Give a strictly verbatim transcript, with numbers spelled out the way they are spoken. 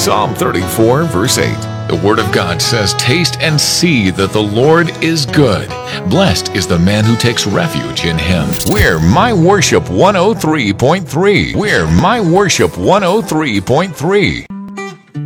Psalm thirty-four, verse eight. The Word of God says, "Taste and see that the Lord is good. Blessed is the man who takes refuge in Him." We're My Worship one oh three point three. We're My Worship one oh three point three.